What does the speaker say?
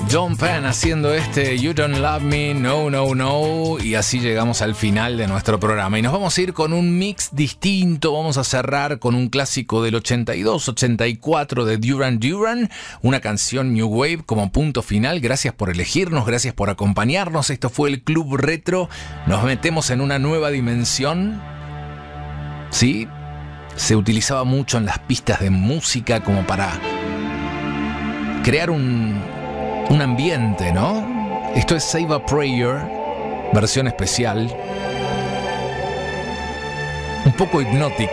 John Penn haciendo You Don't Love Me, No, No, No. Y así llegamos al final de nuestro programa. Y nos vamos a ir con un mix distinto. Vamos a cerrar con un clásico del 82-84 de Duran Duran. Una canción New Wave como punto final. Gracias por elegirnos, gracias por acompañarnos. Esto fue el Club Retro. Nos metemos en una nueva dimensión. ¿Sí? Se utilizaba mucho en las pistas de música como para crear un ambiente, ¿no? Esto es Save a Prayer, versión especial, un poco hipnótica.